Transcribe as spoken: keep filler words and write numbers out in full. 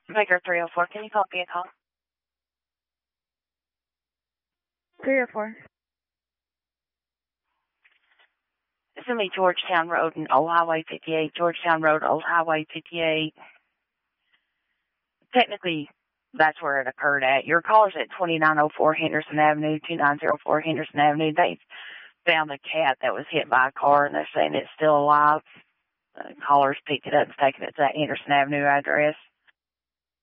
Maker three oh four, can you call vehicle? three oh four. This is going to be Georgetown Road and Old Highway fifty-eight. Georgetown Road, Old Highway fifty-eight. Technically, that's where it occurred at. Your caller's at twenty-nine oh four Henderson Avenue, two nine oh four Henderson Avenue. They found a cat that was hit by a car, and they're saying it's still alive. The caller's picked it up and taken it to that Henderson Avenue address.